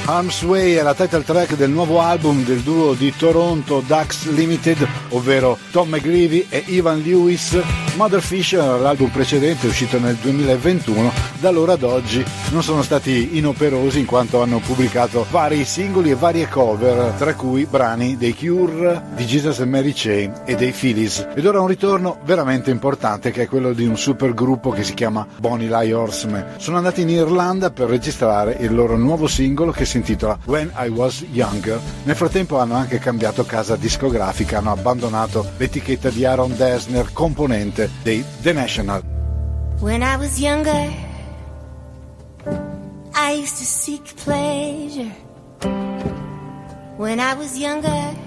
Harm's Way è la title track del nuovo album del duo di Toronto Ducks Limited, ovvero Tom McGreevy e Ivan Lewis. Mother Fisher, l'album precedente uscito nel 2021, da allora ad oggi non sono stati inoperosi in quanto hanno pubblicato vari singoli e varie cover, tra cui brani dei Cure, di Jesus and Mary Chain e dei Phillies. Ed ora un ritorno veramente importante, che è quello di un super gruppo che si chiama Bonnie Lie Horsemen. Sono andati in Irlanda per registrare il loro nuovo singolo che si intitola When I Was Younger. Nel frattempo hanno anche cambiato casa discografica, hanno abbandonato l'etichetta di Aaron Dessner, componente dei The National. When I was younger, I used to seek pleasure. When I was younger,